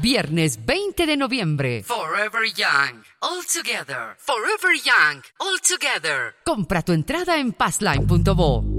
Viernes 20 de noviembre. Forever Young, all together. Forever Young, all together. Compra tu entrada en passline.bo.